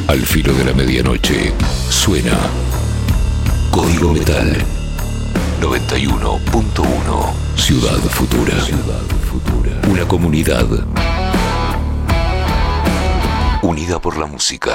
Al filo de la medianoche suena Código Metal 91.1 Ciudad Futura. Una comunidad unida por la música.